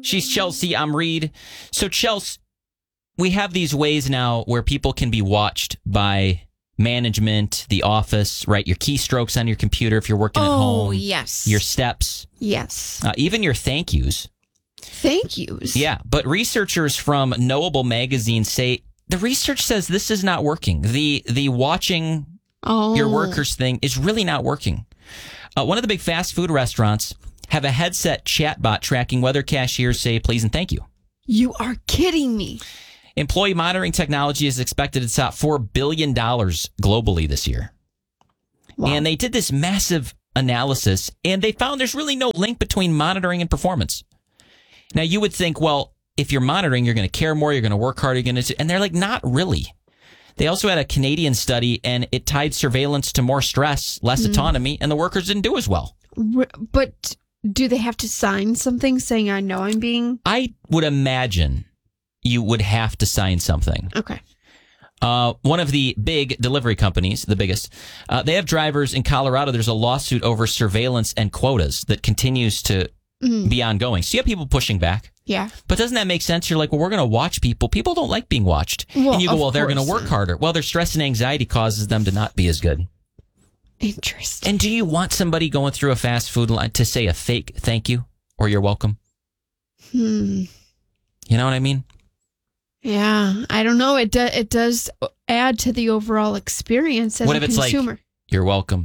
She's Chelsea. I'm Reed. So, Chelsea, we have these ways now where people can be watched by management, the office, right? Your keystrokes on your computer if you're working at home. Oh, yes. Your steps. Yes. Even your thank yous. Thank yous. Yeah, but researchers from Knowable Magazine say the research says this is not working. The watching your workers thing is really not working. One of the big fast food restaurants have a headset chatbot tracking whether cashiers say please and thank you. You are kidding me. Employee monitoring technology is expected to top $4 billion globally this year. Wow. And they did this massive analysis, and they found there's really no link between monitoring and performance. Now, you would think, well, if you're monitoring, you're going to care more, you're going to work harder, and they're like, not really. They also had a Canadian study, and it tied surveillance to more stress, less autonomy, and the workers didn't do as well. But do they have to sign something saying, I know I'm being... I would imagine you would have to sign something. Okay. One of the big delivery companies, the biggest, they have drivers in Colorado. There's a lawsuit over surveillance and quotas that continues to be ongoing. So you have people pushing back. Yeah. But doesn't that make sense? You're like, well, we're going to watch people. People don't like being watched. Well, and you go, well, they're going to course. work harder. Well, their stress and anxiety causes them to not be as good. Interesting. And do you want somebody going through a fast food line to say a fake thank you or you're welcome? You know what I mean? Yeah, I don't know. It does add to the overall experience as what a if it's consumer. like, you're welcome?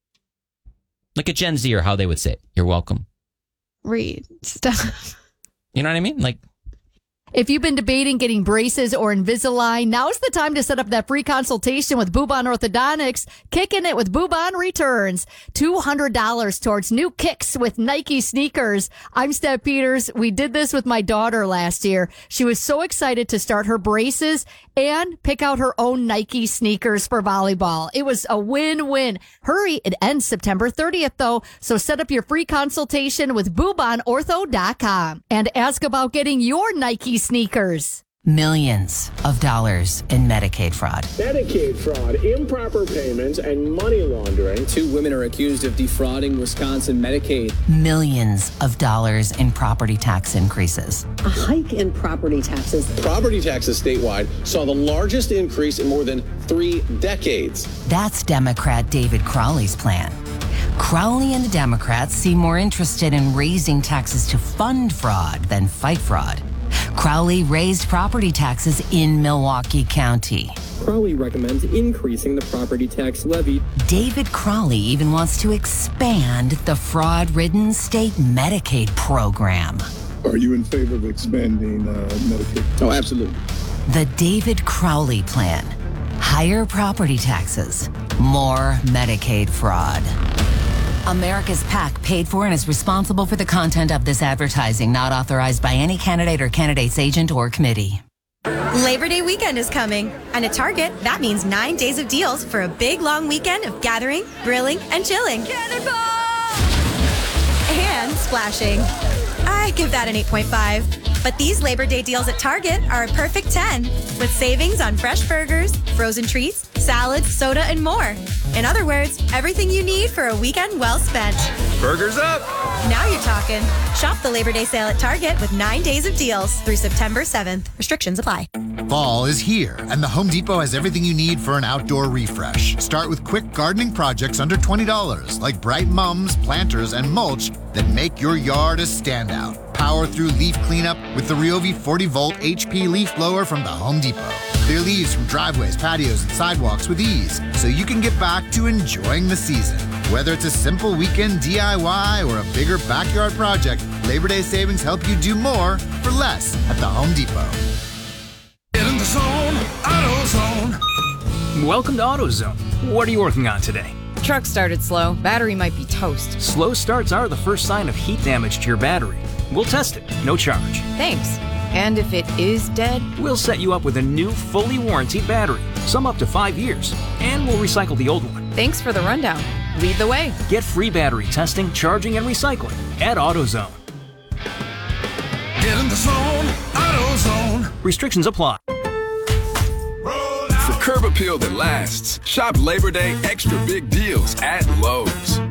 Like a Gen Z or how they would say it. You're welcome. Read stuff. You know what I mean? Like, if you've been debating getting braces or Invisalign, now's the time to set up that free consultation with Boobon Orthodontics. Kicking it with Boobon Returns. $200 towards new kicks with Nike sneakers. I'm Steph Peters. We did this with my daughter last year. She was so excited to start her braces and pick out her own Nike sneakers for volleyball. It was a win-win. Hurry, it ends September 30th, though. So set up your free consultation with BoobonOrtho.com and ask about getting your Nike sneakers. Millions of dollars in Medicaid fraud. Medicaid fraud, improper payments, and money laundering. 2 women are accused of defrauding Wisconsin Medicaid. Millions of dollars in property tax increases. A hike in property taxes. Property taxes statewide saw the largest increase in more than 3 decades. That's Democrat David Crowley's plan. Crowley and the Democrats seem more interested in raising taxes to fund fraud than fight fraud. Crowley raised property taxes in Milwaukee County. Crowley recommends increasing the property tax levy. David Crowley even wants to expand the fraud-ridden state Medicaid program. Are you in favor of expanding Medicaid? Oh, absolutely. The David Crowley plan. Higher property taxes, more Medicaid fraud. America's PAC paid for and is responsible for the content of this advertising, not authorized by any candidate or candidate's agent or committee. Labor Day weekend is coming, and at Target, that means 9 days of deals for a big, long weekend of gathering, grilling, and chilling. Cannonball! And splashing. I give that an 8.5. But these Labor Day deals at Target are a perfect 10, with savings on fresh burgers, frozen treats, salads, soda, and more. In other words, everything you need for a weekend well spent. Burgers up! Now you're talking. Shop the Labor Day sale at Target with 9 days of deals through September 7th. Restrictions apply. Fall is here, and the Home Depot has everything you need for an outdoor refresh. Start with quick gardening projects under $20, like bright mums, planters, and mulch that make your yard a standout. Power through leaf cleanup with the Ryobi 40-volt HP leaf blower from the Home Depot. Clear leaves from driveways, patios, and sidewalks with ease, so you can get back to enjoying the season. Whether it's a simple weekend DIY or a bigger backyard project, Labor Day savings help you do more for less at the Home Depot. Get in the zone, AutoZone. Welcome to AutoZone. What are you working on today? Truck started slow. Battery might be toast. Slow starts are the first sign of heat damage to your battery. We'll test it, no charge. Thanks. And if it is dead? We'll set you up with a new, fully warranted battery, some up to 5 years, and we'll recycle the old one. Thanks for the rundown. Lead the way. Get free battery testing, charging, and recycling at AutoZone. Get in the zone, AutoZone. Restrictions apply. For curb appeal that lasts, shop Labor Day extra big deals at Lowe's.